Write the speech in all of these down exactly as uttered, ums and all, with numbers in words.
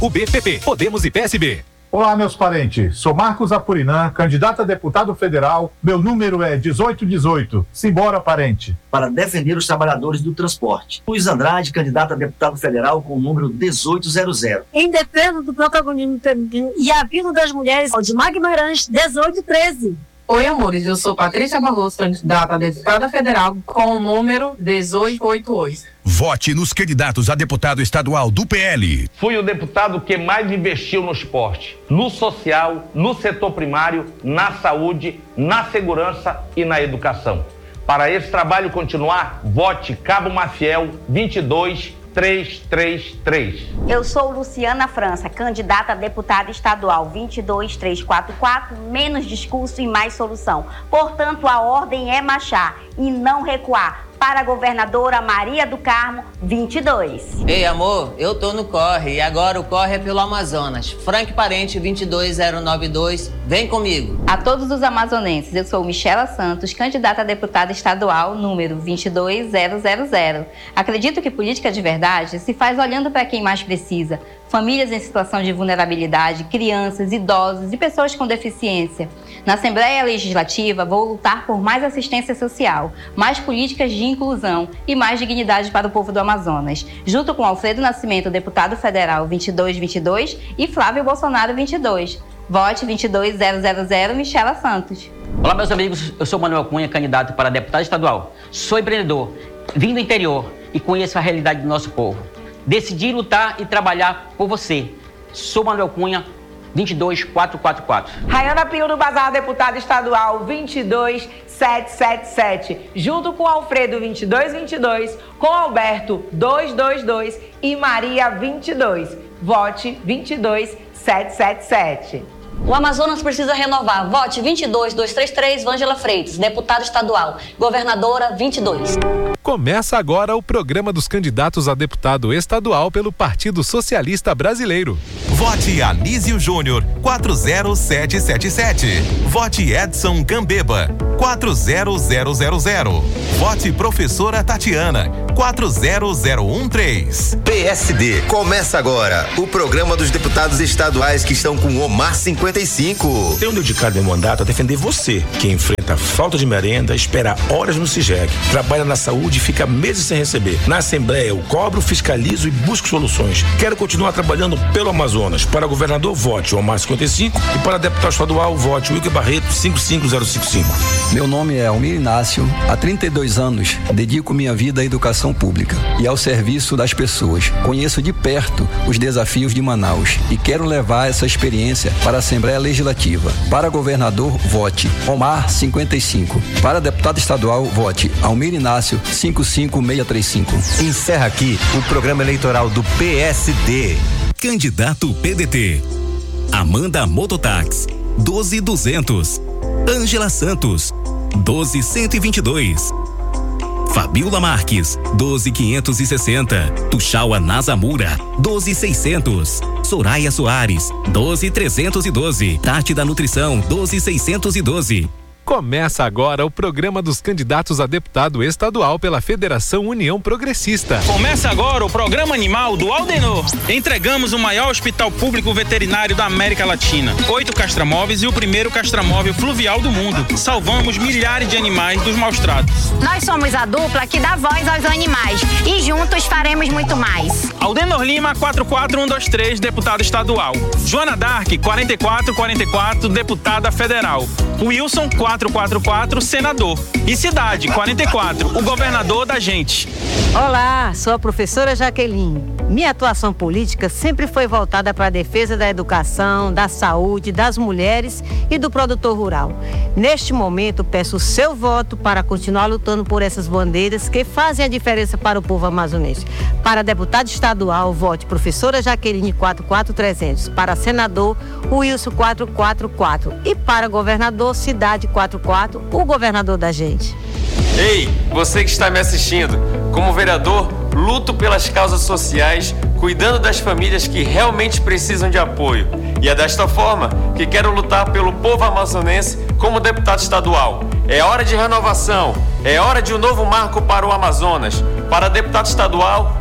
U B, P P, Podemos e P S B. Olá, meus parentes. Sou Marcos Apurinã, candidato a deputado federal. Meu número é dezoito dezoito. Simbora, parente. Para defender os trabalhadores do transporte. Luiz Andrade, candidato a deputado federal com o número dezoito zero zero. Em defesa do protagonismo feminino e a vida das mulheres, Odmar Guimarães, dezoito treze. Oi, amores, eu sou Patrícia Barroso, candidata a deputada federal com o número dezoito oitenta e oito. Vote nos candidatos a deputado estadual do P L. Fui o deputado que mais investiu no esporte, no social, no setor primário, na saúde, na segurança e na educação. Para esse trabalho continuar, vote Cabo Mafiel vinte e dois trezentos e trinta e três. Eu sou Luciana França, candidata a deputada estadual vinte e dois trezentos e quarenta e quatro, menos discurso e mais solução. Portanto, a ordem é marchar e não recuar. Para a governadora Maria do Carmo, vinte e dois. Ei, amor, eu tô no corre e agora o corre é pelo Amazonas. Frank Parente, vinte e dois zero nove dois, vem comigo. A todos os amazonenses, eu sou Michela Santos, candidata a deputada estadual, número vinte e dois zero zero zero. Acredito que política de verdade se faz olhando para quem mais precisa. Famílias em situação de vulnerabilidade, crianças, idosos e pessoas com deficiência. Na Assembleia Legislativa, vou lutar por mais assistência social, mais políticas de inclusão e mais dignidade para o povo do Amazonas, junto com Alfredo Nascimento, deputado federal vinte e dois vinte e dois, e Flávio Bolsonaro vinte e dois. Vote vinte e dois zero zero zero, Michela Santos. Olá, meus amigos, eu sou Manuel Cunha, candidato para deputado estadual. Sou empreendedor, vim do interior e conheço a realidade do nosso povo. Decidi lutar e trabalhar por você. Sou Manuel Cunha, vinte e dois quatrocentos e quarenta e quatro. Rayana Pinho do Bazar, deputada estadual vinte e dois setecentos e setenta e sete, junto com Alfredo vinte e dois vinte e dois, com Alberto duzentos e vinte e dois e Maria vinte e dois. Vote vinte e dois setecentos e setenta e sete. O Amazonas precisa renovar. Vote vinte e dois duzentos e trinta e três, Vângela Freitas, deputada estadual. Governadora, vinte e dois. Começa agora o programa dos candidatos a deputado estadual pelo Partido Socialista Brasileiro. Vote Anísio Júnior, quatro zero sete sete sete. Vote Edson Gambeba, quatro zero zero zero zero. Vote Professora Tatiana, quatro zero zero um três. P S D. Começa agora o programa dos deputados estaduais que estão com Omar cinquenta e cinco. Tenho dedicado meu mandato a defender você, que enfrenta falta de merenda, espera horas no SIGEC, trabalha na saúde e fica meses sem receber. Na Assembleia eu cobro, fiscalizo e busco soluções. Quero continuar trabalhando pelo Amazonas. Para governador, vote Omar cinquenta e cinco e para deputado estadual, vote Wilker Barreto cinco cinco zero cinco cinco. Meu nome é Almir Inácio. Há trinta e dois anos dedico minha vida à educação pública e ao serviço das pessoas. Conheço de perto os desafios de Manaus e quero levar essa experiência para a Assembleia Legislativa. Para governador, vote Omar cinquenta e cinco. Para deputado estadual, vote Almir Inácio cinco cinco seis três cinco. Encerra aqui o programa eleitoral do P S D. Candidato P D T. Amanda Mototax, doze duzentos. Ângela Santos, doze cento e vinte e dois. Fabiola Marques, doze quinhentos e sessenta. Tuxaua Nazamura, doze seiscentos. Soraya Soares, doze trezentos e doze. Tati da Nutrição, doze seiscentos e doze. Começa agora o programa dos candidatos a deputado estadual pela Federação União Progressista. Começa agora o programa animal do Aldenor. Entregamos o maior hospital público veterinário da América Latina, oito castramóveis e o primeiro castramóvel fluvial do mundo. Salvamos milhares de animais dos maus tratos. Nós somos a dupla que dá voz aos animais e juntos faremos muito mais. Aldenor Lima, quatro quatro um dois três, deputado estadual. Joana Dark, quarenta e quatro quarenta e quatro, deputada federal. Wilson, quatro quatro quatro, senador. E Cidade, quarenta e quatro, o governador da gente. Olá, sou a professora Jaqueline. Minha atuação política sempre foi voltada para a defesa da educação, da saúde, das mulheres e do produtor rural. Neste momento, peço o seu voto para continuar lutando por essas bandeiras que fazem a diferença para o povo amazonense. Para deputado estadual, vote professora Jaqueline quatro quatro trezentos. Para senador, Wilson quatro quatro quatro. E para governador, Cidade quatro quatro, o governador da gente. Ei, você que está me assistindo, como vereador, luto pelas causas sociais, cuidando das famílias que realmente precisam de apoio. E é desta forma que quero lutar pelo povo amazonense como deputado estadual. É hora de renovação, é hora de um novo marco para o Amazonas. Para deputado estadual,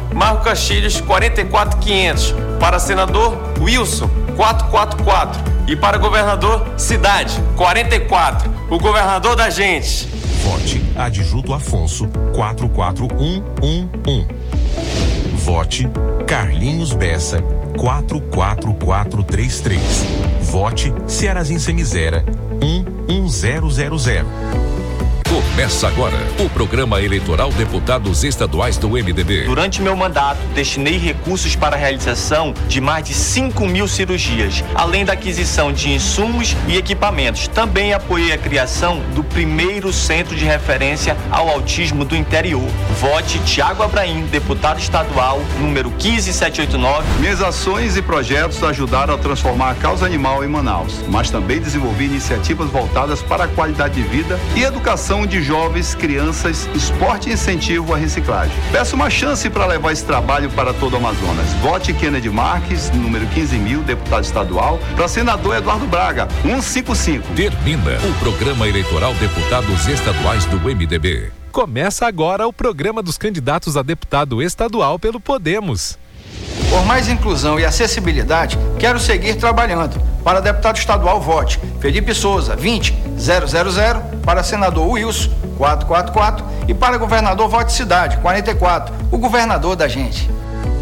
Marco Castilhos, quarenta e quatro mil e quinhentos. Para senador, Wilson, quatrocentos e quarenta e quatro. E para governador, Cidade, quarenta e quatro. O governador da gente. Vote Adjuto Afonso, quatro quatro um um um. Vote Carlinhos Bessa, quatro quatro quatro três três. Vote Cearazinho Semizera, um um zero zero zero. Começa agora o programa eleitoral Deputados Estaduais do M D B. Durante meu mandato, destinei recursos para a realização de mais de cinco mil cirurgias, além da aquisição de insumos e equipamentos. Também apoiei a criação do primeiro centro de referência ao autismo do interior. Vote Tiago Abraim, deputado estadual, número quinze setecentos e oitenta e nove. Minhas ações e projetos ajudaram a transformar a causa animal em Manaus, mas também desenvolvi iniciativas voltadas para a qualidade de vida e educação de jovens, crianças, esporte e incentivo à reciclagem. Peço uma chance para levar esse trabalho para todo o Amazonas. Vote Kennedy Marques, número quinze mil, deputado estadual, para senador Eduardo Braga, cento e cinquenta e cinco. Termina o programa eleitoral Deputados Estaduais do M D B. Começa agora o programa dos candidatos a deputado estadual pelo Podemos. Por mais inclusão e acessibilidade, quero seguir trabalhando. Para deputado estadual, vote Felipe Souza, vinte mil. Para senador Wilson, quatrocentos e quarenta e quatro. E para governador, vote Cidade, quarenta e quatro. O governador da gente.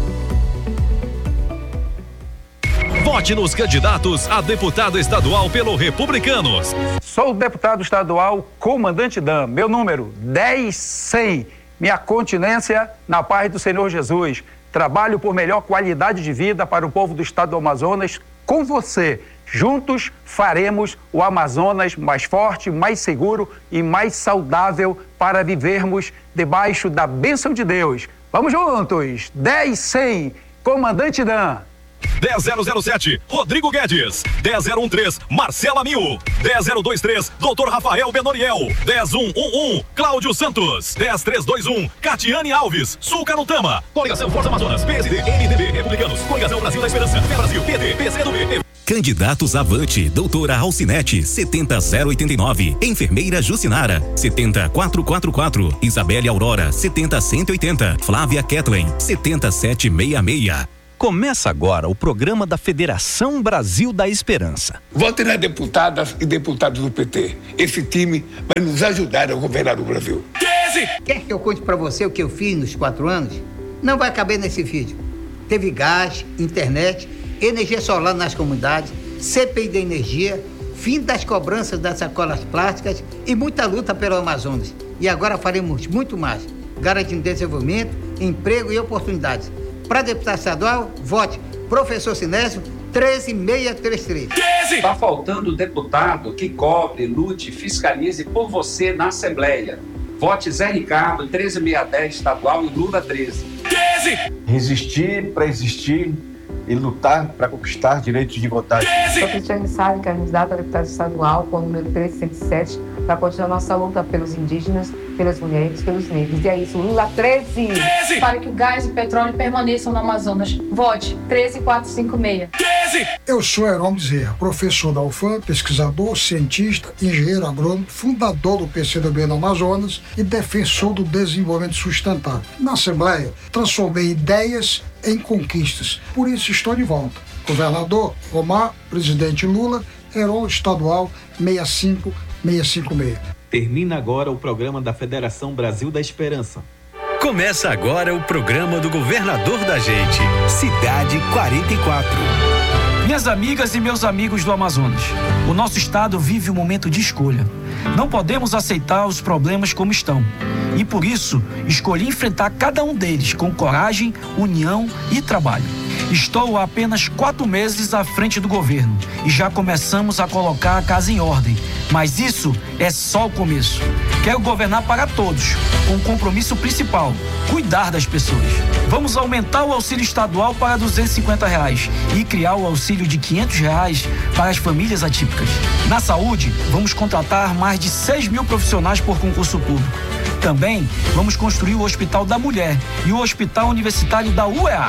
Vote nos candidatos a deputado estadual pelo Republicanos. Sou o deputado estadual Comandante Dan, meu número dez cem. Minha continência na paz do Senhor Jesus. Trabalho por melhor qualidade de vida para o povo do estado do Amazonas com você. Juntos faremos o Amazonas mais forte, mais seguro e mais saudável para vivermos debaixo da bênção de Deus. Vamos juntos! dez cem, Comandante Dan. dez mil sete, Rodrigo Guedes. dez mil treze, Marcela Mil. dez mil vinte e três, doutor Rafael Benoriel. dez mil onze, Cláudio Santos. dez mil trezentos e vinte e um, Catiane Alves. Sul Canutama. Coligação Força Amazonas, P S D, M D B, Republicanos. Coligação Brasil da Esperança, P Brasil, P D, P C do B. Candidatos Avante, doutora Alcinete, setenta mil oitenta e nove. Enfermeira Jucinara, setenta mil quatrocentos e quarenta e quatro. Isabelle Aurora, setenta mil cento e oitenta. Flávia Kathleen, setenta mil setecentos e sessenta e seis. Começa agora o programa da Federação Brasil da Esperança. Vote nas deputadas e deputados do P T. Esse time vai nos ajudar a governar o Brasil. Quer que eu conte pra você o que eu fiz nos quatro anos? Não vai caber nesse vídeo. Teve gás, internet, energia solar nas comunidades, C P I da energia, fim das cobranças das sacolas plásticas e muita luta pelo Amazonas. E agora faremos muito mais, garantindo desenvolvimento, emprego e oportunidades. Para deputado estadual, vote Professor Sinésio, treze mil seiscentos e trinta e três. Está faltando deputado que cobre, lute, fiscalize por você na Assembleia. Vote Zé Ricardo, treze mil seiscentos e dez estadual e Lula, treze. Resistir para existir e lutar para conquistar direitos de votar. Sou Cristiane Salles, candidata a deputada estadual com o número trezentos e sete, para continuar nossa luta pelos indígenas, pelas mulheres, pelos negros. E é isso, Lula treze. treze. Para que o gás e o petróleo permaneçam no Amazonas. Vote treze mil quatrocentos e cinquenta e seis. Eu sou Heron Bezerra, professor da U F A M, pesquisador, cientista, engenheiro agrônomo, fundador do P C do B no Amazonas e defensor do desenvolvimento sustentável. Na Assembleia, transformei ideias em conquistas. Por isso estou de volta. Governador Omar, presidente Lula, Heron estadual sessenta e cinco mil seiscentos e cinquenta e seis. Termina agora o programa da Federação Brasil da Esperança. Começa agora o programa do governador da gente, Cidade quarenta e quatro. Minhas amigas e meus amigos do Amazonas, o nosso estado vive um momento de escolha. Não podemos aceitar os problemas como estão. E por isso, escolhi enfrentar cada um deles com coragem, união e trabalho. Estou há apenas quatro meses à frente do governo e já começamos a colocar a casa em ordem. Mas isso é só o começo. Quero governar para todos, com o compromisso principal, cuidar das pessoas. Vamos aumentar o auxílio estadual para duzentos e cinquenta reais e criar o auxílio de quinhentos reais para as famílias atípicas. Na saúde, vamos contratar mais de seis mil profissionais por concurso público. Também vamos construir o Hospital da Mulher e o Hospital Universitário da U E A.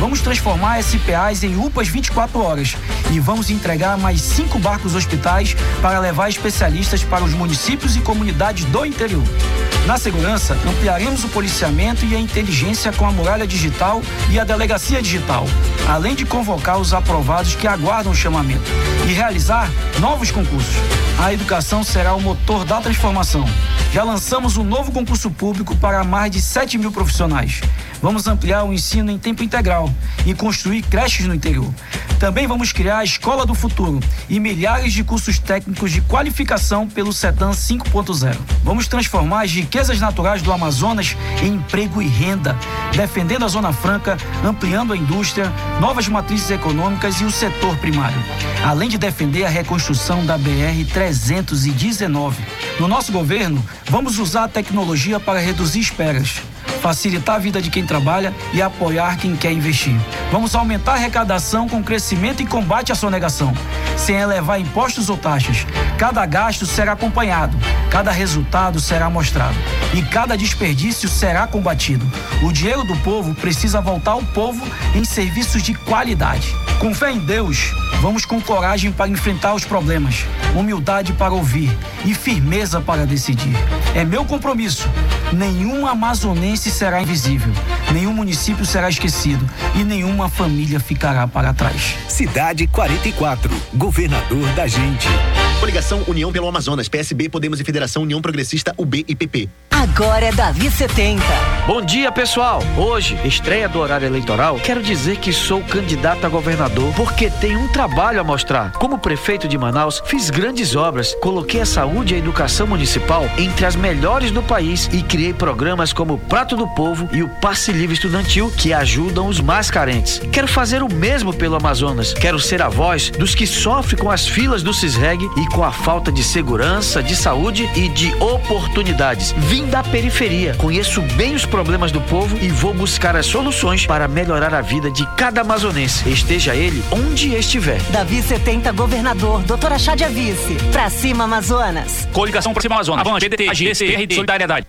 Vamos transformar S P As em U P As vinte e quatro horas e vamos entregar mais cinco barcos hospitais para levar especialistas para os municípios e comunidades do interior. Na segurança, ampliaremos o policiamento e a inteligência com a muralha digital e a delegacia digital, além de convocar os aprovados que aguardam o chamamento e realizar novos concursos. A educação será o motor da transformação. Já lançamos um novo concurso público para mais de sete mil profissionais. Vamos ampliar o ensino em tempo integral e construir creches no interior. Também vamos criar a Escola do Futuro e milhares de cursos técnicos de qualificação pelo CETAM cinco ponto zero. Vamos transformar as riquezas naturais do Amazonas em emprego e renda, defendendo a Zona Franca, ampliando a indústria, novas matrizes econômicas e o setor primário, além de defender a reconstrução da B R trezentos e dezenove. No nosso governo, vamos usar a tecnologia para reduzir esperas, facilitar a vida de quem trabalha e apoiar quem quer investir. Vamos aumentar a arrecadação com crescimento e combate à sonegação, sem elevar impostos ou taxas. Cada gasto será acompanhado, cada resultado será mostrado e cada desperdício será combatido. O dinheiro do povo precisa voltar ao povo em serviços de qualidade. Com fé em Deus, vamos com coragem para enfrentar os problemas, humildade para ouvir e firmeza para decidir. É meu compromisso. Nenhum amazonense será invisível, nenhum município será esquecido e nenhuma família ficará para trás. Cidade quarenta e quatro, governador da gente. Coligação União pelo Amazonas, P S B, Podemos e Federação União Progressista, U B e P P. Agora é Davi setenta. Bom dia, pessoal. Hoje, estreia do horário eleitoral, quero dizer que sou candidato a governador porque tenho um trabalho a mostrar. Como prefeito de Manaus, fiz grandes obras, coloquei a saúde e a educação municipal entre as melhores do país e criei programas como o Prato do Povo e o Passe Livre Estudantil que ajudam os mais carentes. Quero fazer o mesmo pelo Amazonas. Quero ser a voz dos que sofrem com as filas do Cisreg e com a falta de segurança, de saúde e de oportunidades. Vim da periferia, conheço bem os problemas do povo e vou buscar as soluções para melhorar a vida de cada amazonense, esteja ele onde estiver. Davi setenta, governador, doutora Chádia Vice. Pra cima, Amazonas. Coligação Pra cima, Amazonas. Avante, P D T, A G, C R D, Solidariedade.